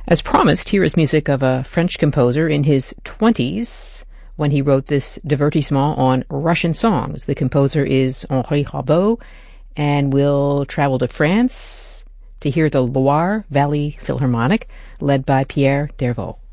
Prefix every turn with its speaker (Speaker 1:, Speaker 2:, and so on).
Speaker 1: As promised, here is music of a French composer in his 20s when he wrote this divertissement on Russian songs. The composer is Henri Rabault, and we'll travel to France to hear the Loire Valley Philharmonic, led by Pierre Dervaux.